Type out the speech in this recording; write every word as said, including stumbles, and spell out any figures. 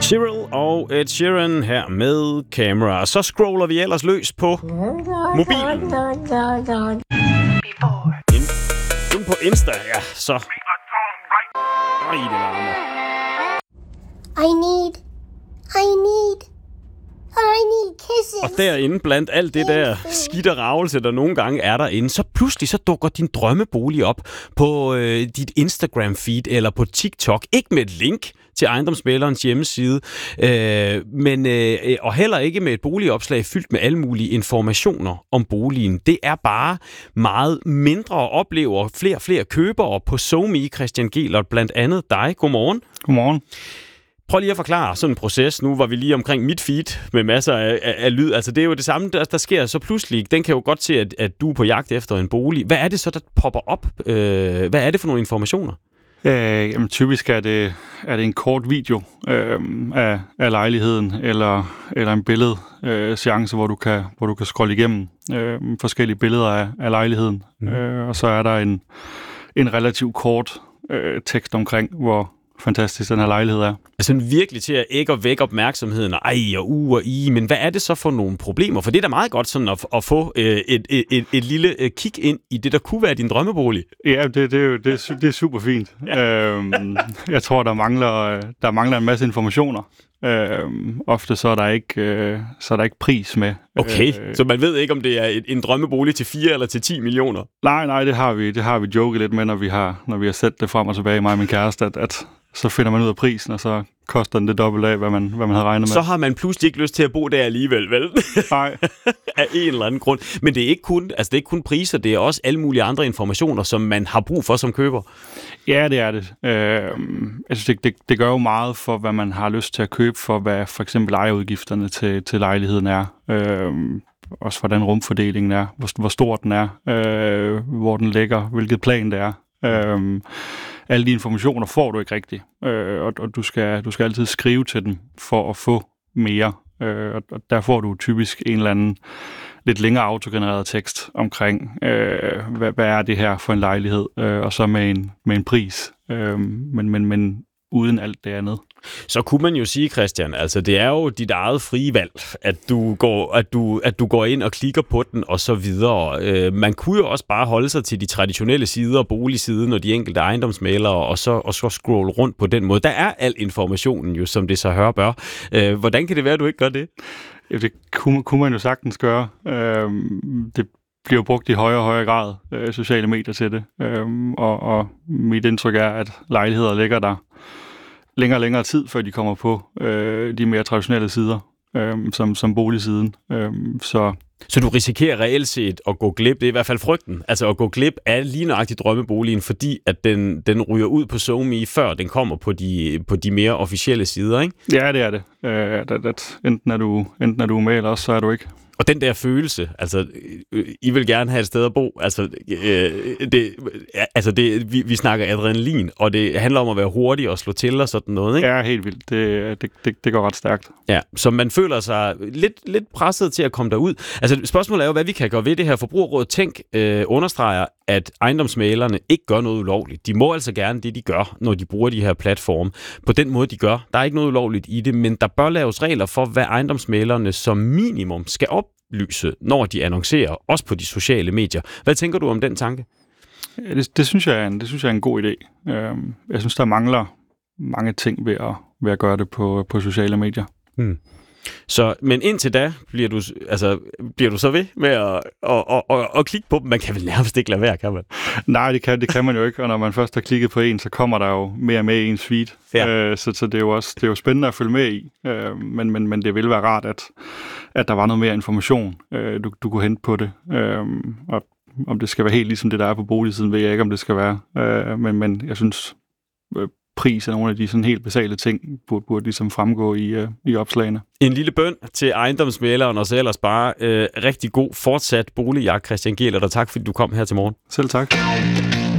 Cheryl og Ed Sheeran her med Camera. Så scroller vi ellers løs på mobilen. Ind, ind på Insta, ja, så. Ej, det larmer. I need, I need, I need kisses. Og derinde, blandt alt det der skidt og ravelse, der nogle gange er derinde, så pludselig så dukker din drømmebolig op på øh, dit Instagram-feed eller på TikTok. Ikke med et link til ejendomsmæglerens hjemmeside, øh, men, øh, og heller ikke med et boligopslag fyldt med alle mulige informationer om boligen. Det er bare meget mindre og oplever flere og flere købere på SoMe, Christian Gehlert, blandt andet dig. Godmorgen. Godmorgen. Prøv lige at forklare sådan en proces. Nu var vi lige omkring mit feed med masser af, af, af lyd. Altså det er jo det samme, der, der sker så pludselig. Den kan jo godt se, at, at du er på jagt efter en bolig. Hvad er det så, der popper op? Øh, hvad er det for nogle informationer? Øh, jamen, typisk er det, er det en kort video øh, af, af lejligheden, eller, eller en billedseance, øh, hvor, du kan, hvor du kan scrolle igennem øh, forskellige billeder af, af lejligheden. Mm. Øh, og så er der en, en relativt kort øh, tekst omkring, hvor fantastisk den her lejlighed er. Altså virkelig til at ikke at vække opmærksomheden, og ej og u og i, men hvad er det så for nogle problemer? For det er da meget godt sådan at, at få øh, et, et, et, et lille øh, kig ind i det, der kunne være din drømmebolig. Ja, det, det, er, jo, det, er, det er super fint. Ja. Øhm, jeg tror, der mangler, der mangler en masse informationer. Øhm, ofte så er der ikke øh, så er der ikke pris med. Okay, øh, så man ved ikke, om det er en, en drømmebolig til fire eller til ti millioner? Nej, nej, det har vi, det har vi joket lidt med, når vi har, når vi har set det frem og tilbage, mig og min kæreste, at, at så finder man ud af prisen, og så koster den det dobbelt af, hvad man, hvad man havde regnet med. Så har man pludselig ikke lyst til at bo der alligevel, vel? Nej. Af en eller anden grund. Men det er ikke kun, altså det er ikke kun priser, det er også alle mulige andre informationer, som man har brug for som køber. Ja, det er det. Øh, jeg synes, det, det, det gør jo meget for, hvad man har lyst til at købe, for hvad for eksempel ejerudgifterne til, til lejligheden er. Øh, også hvordan rumfordelingen er, hvor, hvor stor den er, øh, hvor den ligger, hvilket plan det er. Øh, alle de informationer får du ikke rigtigt, øh, og, og du, skal, du skal altid skrive til dem for at få mere. Øh, og, og der får du typisk en eller anden lidt længere autogenereret tekst omkring, øh, hvad, hvad er det her for en lejlighed, øh, og så med en, med en pris, øh, men, men, men uden alt det andet. Så kunne man jo sige, Christian, altså det er jo dit eget frie valg, at du går, at du, at du går ind og klikker på den og så videre. Øh, man kunne jo også bare holde sig til de traditionelle sider, boligsiden og de enkelte ejendomsmæglere, og så, og så scrolle rundt på den måde. Der er al informationen jo, som det så hører bør. Øh, hvordan kan det være, at du ikke gør det? Ja, det kunne, kunne man jo sagtens gøre. Øh, det bliver brugt i højere og højere grad, øh, sociale medier til det. Øh, og, og mit indtryk er, at lejligheder ligger der længere og længere tid, før de kommer på øh, de mere traditionelle sider, øh, som, som boligsiden. Øh, så Så du risikerer reelt set at gå glip, det er i hvert fald frygten, altså at gå glip af lige nøjagtigt drømmeboligen, fordi at den, den ryger ud på SoMe, før den kommer på de, på de mere officielle sider, ikke? Ja, det er det. Øh, at, at enten, er du, enten er du med, eller også så er du ikke. Og den der følelse, altså, øh, I vil gerne have et sted at bo, altså, øh, det, altså det, vi, vi snakker adrenalin, og det handler om at være hurtig og slå til og sådan noget, ikke? Ja, helt vildt. Det, det, det, det går ret stærkt. Ja, så man føler sig lidt, lidt presset til at komme derud. Altså, spørgsmålet er jo, hvad vi kan gøre ved det her. Forbrugerrådet Tænk øh, understreger, at ejendomsmæglerne ikke gør noget ulovligt. De må altså gerne det, de gør, når de bruger de her platforme. På den måde, de gør. Der er ikke noget ulovligt i det, men der bør laves regler for, hvad ejendomsmæglerne som minimum skal oplyse, når de annoncerer, også på de sociale medier. Hvad tænker du om den tanke? Ja, det, det, synes jeg er en, det synes jeg er en god idé. Jeg synes, der mangler mange ting ved at, ved at gøre det på, på sociale medier. Hmm. Så, men indtil da bliver du, altså, bliver du så ved med at, at, at, at, at klikke på dem. Man kan vel nærmest ikke lade være, kan man? Nej, det kan, det kan man jo ikke. Og når man først har klikket på en, så kommer der jo mere og mere i ens feed. Ja. Øh, så, så det er jo også det er jo spændende at følge med i. Øh, men, men, men det ville være rart, at, at der var noget mere information, øh, du, du kunne hente på det. Øh, og om det skal være helt ligesom det, der er på boligsiden, ved jeg ikke, om det skal være. Øh, men, men jeg synes, øh, pris er nogle af de sådan helt basale ting, burde, burde ligesom fremgå i, øh, i opslagene. En lille bøn til ejendomsmægleren, og så ellers bare øh, rigtig god fortsat boligjagt, Christian Gehlert, og tak fordi du kom her til morgen. Selv tak.